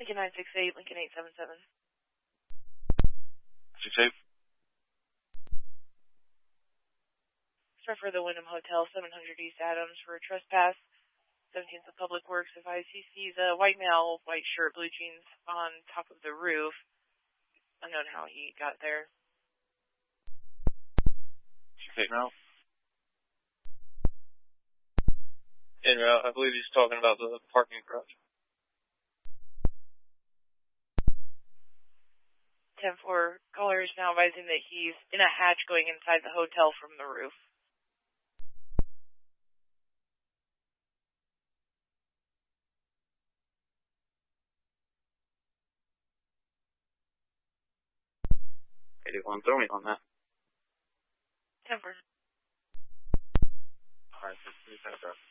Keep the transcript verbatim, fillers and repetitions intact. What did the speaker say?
Lincoln nine six eight, Lincoln eight seven seven. six eight. Start for the Wyndham Hotel, seven hundred East Adams for a trespass. seventeenth of Public Works advised he sees a white male, white shirt, blue jeans on top of the roof. Unknown how he got there. six eight now. En route, I believe he's talking about the parking garage. ten four, caller is now advising that he's in a hatch going inside the hotel from the roof. eighty-one, throw me on that. ten four. Alright, this is